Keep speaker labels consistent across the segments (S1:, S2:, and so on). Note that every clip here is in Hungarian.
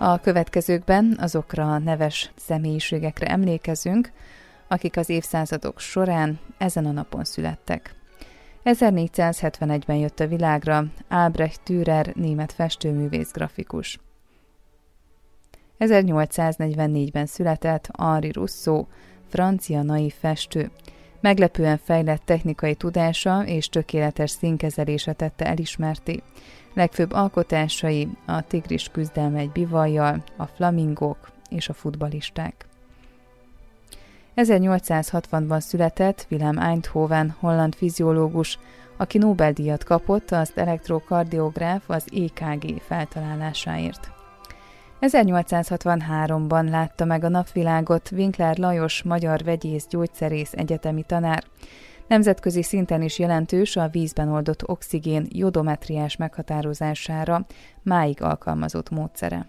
S1: A következőkben azokra a neves személyiségekre emlékezünk, akik az évszázadok során ezen a napon születtek. 1471-ben jött a világra Albrecht Dürer, német festőművész grafikus. 1844-ben született Henri Rousseau, francia naív festő. Meglepően fejlett technikai tudása és tökéletes színkezelése tette elismertté. Legfőbb alkotásai a tigris küzdelme egy bivajjal, a flamingók és a futballisták. 1860-ban született Wilhelm Einthoven, holland fiziológus, aki Nobel-díjat kapott az elektrokardiográf az EKG feltalálásáért. 1863-ban látta meg a napvilágot Winkler Lajos, magyar vegyész, gyógyszerész, egyetemi tanár. Nemzetközi szinten is jelentős a vízben oldott oxigén jodometriás meghatározására máig alkalmazott módszere.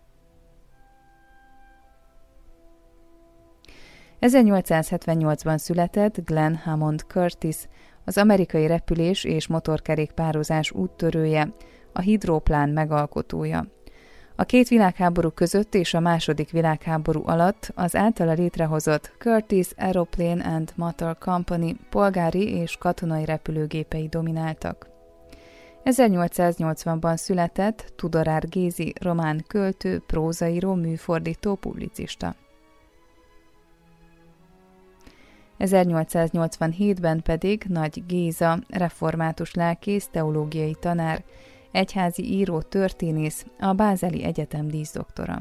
S1: 1878-ban született Glenn Hammond Curtis, az amerikai repülés és motorkerékpározás úttörője, a hidroplán megalkotója. A két világháború között és a második világháború alatt az általa létrehozott Curtiss Aeroplane and Motor Company polgári és katonai repülőgépei domináltak. 1880-ban született Tudorár Gézi, román költő, prózaíró, műfordító, publicista. 1887-ben pedig Nagy Géza, református lelkész, teológiai tanár, egyházi író, történész, a Bázeli Egyetem díszdoktora.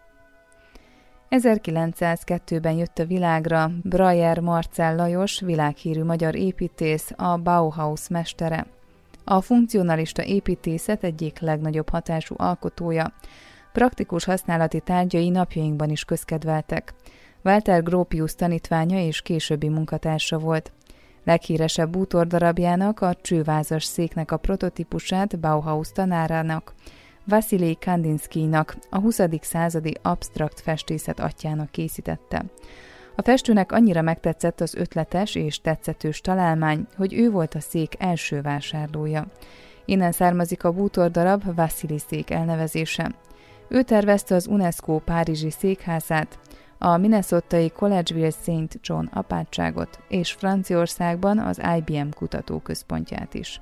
S1: 1902-ben jött a világra Breyer Marcell Lajos, világhírű magyar építész, a Bauhaus mestere. A funkcionalista építészet egyik legnagyobb hatású alkotója. Praktikus használati tárgyai napjainkban is közkedveltek. Walter Gropius tanítványa és későbbi munkatársa volt. Leghíresebb bútordarabjának, a csővázas széknek a prototípusát Bauhaus tanárának, Vasilij Kandinskynak, a 20. századi absztrakt festészet atyjának készítette. A festőnek annyira megtetszett az ötletes és tetszetős találmány, hogy ő volt a szék első vásárlója. Innen származik a bútordarab Vasilij szék elnevezése. Ő tervezte az UNESCO párizsi székházát, a minnesotai Collegeville St. John apátságot és Franciaországban az IBM kutatóközpontját is.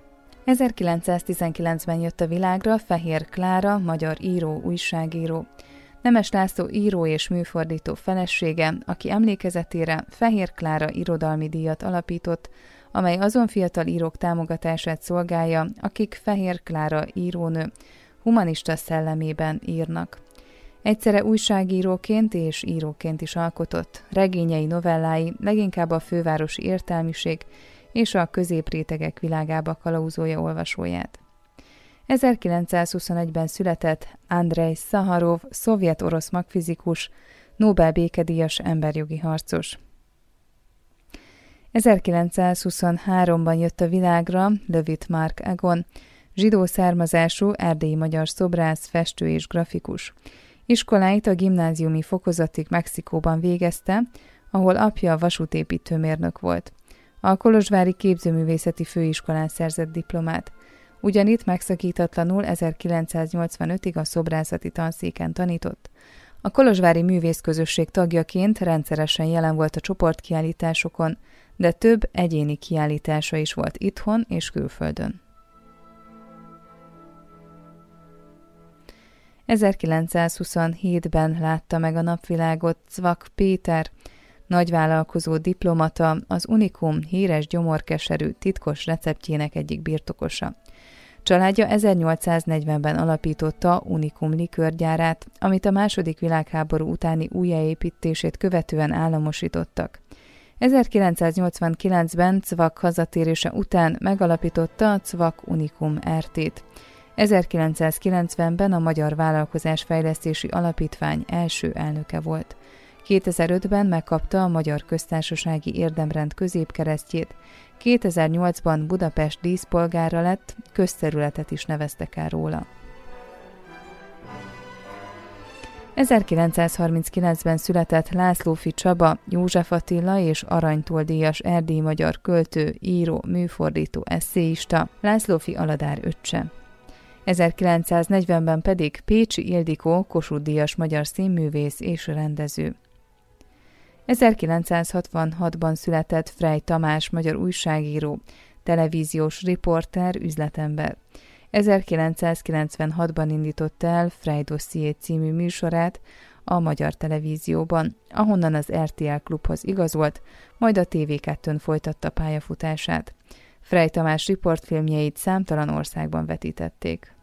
S1: 1919-ben jött a világra Fehér Klára, magyar író, újságíró. Nemes László író és műfordító felesége, aki emlékezetére Fehér Klára irodalmi díjat alapított, amely azon fiatal írók támogatását szolgálja, akik Fehér Klára írónő humanista szellemében írnak. Egyszerre újságíróként és íróként is alkotott. Regényei, novellái leginkább a fővárosi értelmiség és a középrétegek világába kalauzolja olvasóját. 1921-ben született Andrej Szaharov, szovjet-orosz magfizikus, Nobel békedíjas emberjogi harcos. 1923-ban jött a világra Löwit Mark Egon, zsidó származású erdélyi magyar szobrász, festő és grafikus. Iskoláit a gimnáziumi fokozatig Mexikóban végezte, ahol apja vasútépítőmérnök volt. A kolozsvári képzőművészeti főiskolán szerzett diplomát. Ugyanitt megszakítatlanul 1985-ig a szobrászati tanszéken tanított. A kolozsvári művészközösség tagjaként rendszeresen jelen volt a csoportkiállításokon, de több egyéni kiállítása is volt itthon és külföldön. 1927-ben látta meg a napvilágot Cvak Péter, nagyvállalkozó diplomata, az Unikum híres gyomorkeserű titkos receptjének egyik birtokosa. Családja 1840-ben alapította Unikum likőrgyárát, amit a II. Világháború utáni újjáépítését követően államosítottak. 1989-ben Cvak hazatérése után megalapította a Cvak Unikum RT-t. 1990-ben a Magyar Vállalkozásfejlesztési Alapítvány első elnöke volt. 2005-ben megkapta a Magyar Köztársasági Érdemrend középkeresztjét, 2008-ban Budapest díszpolgára lett, közterületet is neveztek el róla. 1939-ben született Lászlóffy Csaba, József Attila és aranytoldíjas erdélyi magyar költő, író, műfordító, esszéista, Lászlóffy Aladár öccse. 1940-ben pedig Pécsi Ildikó Kossuth-díjas magyar színművész és rendező. 1966-ban született Frey Tamás magyar újságíró, televíziós riporter, üzletember. 1996-ban indította el Frey Dosszié című műsorát a Magyar Televízióban, ahonnan az RTL Klubhoz igazolt, majd a TV2-n folytatta pályafutását. Frey Tamás riportfilmjeit számtalan országban vetítették.